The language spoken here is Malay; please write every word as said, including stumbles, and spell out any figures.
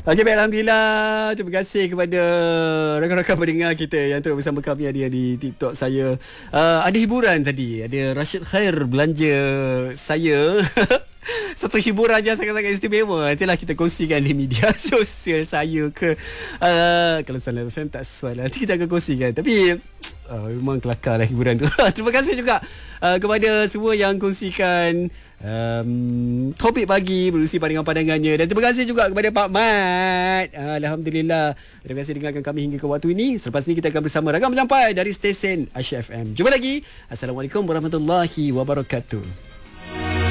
Okey, baik, Alhamdulillah. Terima kasih kepada rakan-rakan pendengar kita yang terus bersama kami ada di TikTok saya. Uh, ada hiburan tadi. Ada Rashid Khair belanja saya. Satu hiburan yang sangat-sangat istimewa. Nantilah kita kongsikan di media sosial saya ke uh, kalau Salam F M tak sesuai lah, nanti kita akan kongsikan. Tapi uh, memang kelakar lah hiburan tu. Terima kasih juga uh, kepada semua yang kongsikan um, topik pagi berusi pandangan-pandangannya. Dan terima kasih juga kepada Pak Mat. uh, Alhamdulillah, terima kasih dengarkan kami hingga ke waktu ini. Selepas ini kita akan bersama Ragam Menyampai dari stesen Aisyah F M. Jumpa lagi. Assalamualaikum warahmatullahi wabarakatuh.